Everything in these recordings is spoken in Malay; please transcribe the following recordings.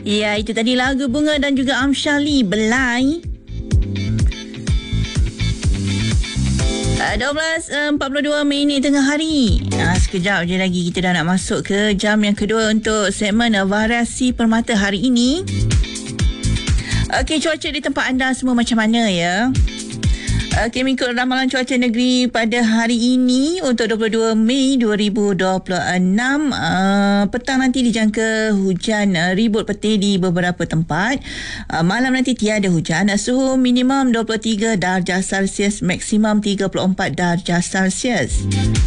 Ya, itu tadi lagu Bunga dan juga Amshali Belai. 12.42 minit tengah hari. Sekejap je lagi kita dah nak masuk ke jam yang kedua untuk segmen variasi permata hari ini. Okey, cuaca di tempat anda semua macam mana ya? Okey, mengikut ramalan cuaca negeri pada hari ini untuk 22 Mei 2026, petang nanti dijangka hujan ribut petir di beberapa tempat. Malam nanti tiada hujan. Suhu minimum 23 darjah Celsius, maksimum 34 darjah Celsius.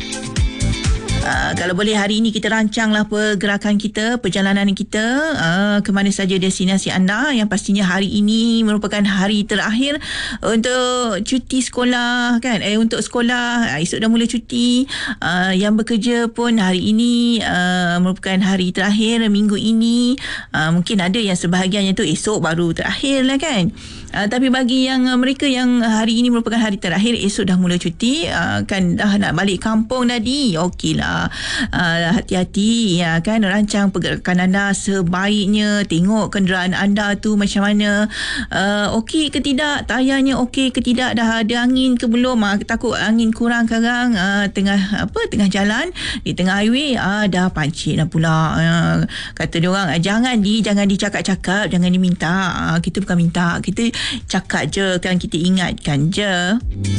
Kalau boleh hari ini kita rancanglah pergerakan kita, perjalanan kita ke mana saja destinasi anda, yang pastinya hari ini merupakan hari terakhir untuk cuti sekolah kan. Untuk sekolah esok dah mula cuti. Yang bekerja pun hari ini merupakan hari terakhir minggu ini. Mungkin ada yang sebahagiannya tu esok baru terakhir lah kan. Tapi bagi yang mereka yang hari ini merupakan hari terakhir, esok dah mula cuti, kan dah nak balik kampung tadi, okeylah. Hati-hati ya kan, rancang pergerakan anda sebaiknya, tengok kenderaan anda tu macam mana, okey ke tidak, tayarnya okey ke tidak, dah ada angin ke belum. Takut angin kurang sekarang, tengah jalan di tengah highway, dah pancit dah pula. Kata diorang, jangan dicakap-cakap, jangan diminta. Kita bukan minta, kita cakap je kan, kita ingatkan je.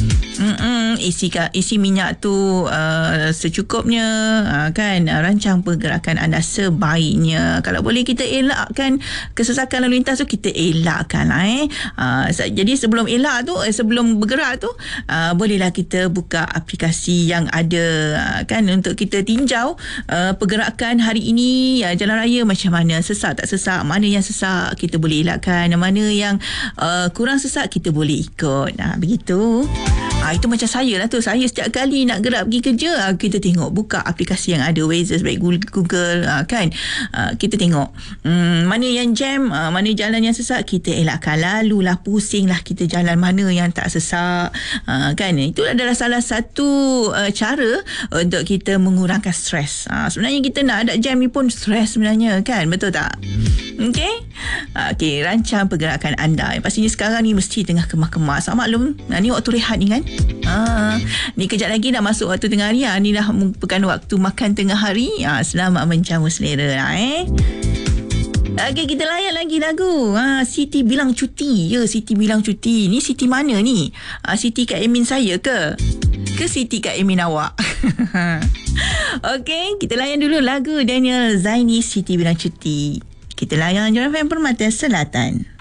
Isi minyak tu secukupnya kan. Rancang pergerakan anda sebaiknya. Kalau boleh kita elakkan kesesakan lalu lintas tu, kita elakkan lah jadi sebelum sebelum bergerak tu, bolehlah kita buka aplikasi yang ada kan, untuk kita tinjau pergerakan hari ini, jalan raya macam mana, sesak tak sesak, mana yang sesak kita boleh elakkan, mana yang kurang sesak kita boleh ikut. Begitu. Itu macam saya lah tu. Saya setiap kali nak gerak pergi kerja, kita tengok, buka aplikasi yang ada, Waze, baik Google kan. Kita tengok mana yang jam, mana jalan yang sesak, kita elakkan. Lalulah, pusinglah kita jalan mana yang tak sesak kan. Itu adalah salah satu cara untuk kita mengurangkan stres. Sebenarnya kita nak ada jam ni pun stres sebenarnya kan, betul tak? Okey, rancang pergerakan anda. Pastinya sekarang ni mesti tengah kemas-kemas. Maklum, ni waktu rehat ni kan. Ni kejap lagi dah masuk waktu tengah hari. Ni dah merupakan waktu makan tengah hari. Selamat menjamu selera lah Okey, kita layan lagi lagu. Siti bilang cuti. Ya, Siti bilang cuti. Ni Siti mana ni? Siti kat admin saya ke Siti kat admin awak? Okey, kita layan dulu lagu Daniel Zaini, Siti bilang cuti. Kita layan Jom FM Permata Selatan.